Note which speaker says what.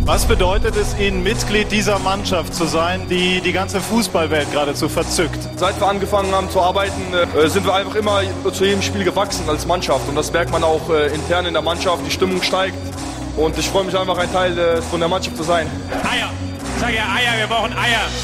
Speaker 1: Was bedeutet es Ihnen, Mitglied dieser Mannschaft zu sein, die die ganze Fußballwelt geradezu verzückt?
Speaker 2: Seit wir angefangen haben zu arbeiten, sind wir einfach immer zu jedem Spiel gewachsen als Mannschaft. Und das merkt man auch intern in der Mannschaft. Die Stimmung steigt. Und ich freue mich einfach, ein Teil von der Mannschaft zu sein.
Speaker 3: Eier. Ich sage ja Eier, wir brauchen Eier.